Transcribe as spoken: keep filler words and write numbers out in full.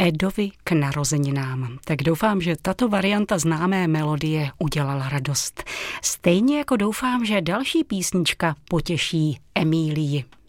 Edovi k narozeninám. Tak doufám, že tato varianta známé melodie udělala radost. Stejně jako doufám, že další písnička potěší Emílii.